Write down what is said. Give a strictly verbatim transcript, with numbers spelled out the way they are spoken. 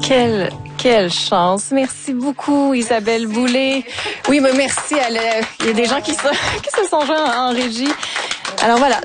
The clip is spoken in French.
Quelle, quelle chance. Merci beaucoup, Isabelle Boulay. Oui, mais merci. À le... Il y a des gens qui se, qui se sont joints en, en régie. Alors voilà.